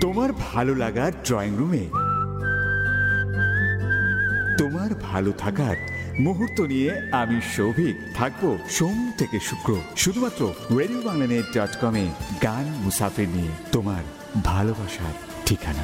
তোমার ভালো লাগার ড্রয়িং রুমে তোমার ভালো থাকার মুহূর্ত নিয়ে আমি সৌভিক থাকবো সোম থেকে শুক্র শুধুমাত্র রেডিওবাংলানেট.com গান মুসাফির নিয়ে তোমার ভালোবাসার ঠিকানা।